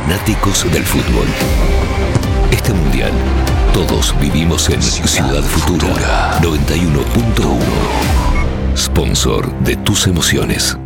fanáticos del fútbol. Este mundial, todos vivimos en Ciudad Futura 91.1. Sponsor de tus emociones.